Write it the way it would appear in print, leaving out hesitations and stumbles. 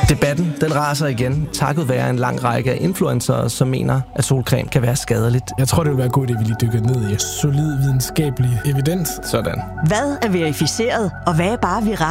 Debatten, den raser igen, takket være en lang række af influencere, som mener, at solcreme kan være skadeligt. Jeg tror, det vil være god idé, at vi lige dykker ned i solid videnskabelig evidens. Sådan. Hvad er verificeret, og hvad er bare viral?